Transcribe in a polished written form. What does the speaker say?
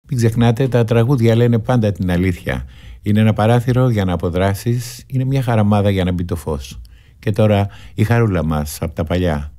Μην ξεχνάτε, τα τραγούδια λένε πάντα την αλήθεια. Είναι ένα παράθυρο για να αποδράσεις, είναι μια χαραμάδα για να μπει το φως. Και τώρα η χαρούλα μας από τα παλιά.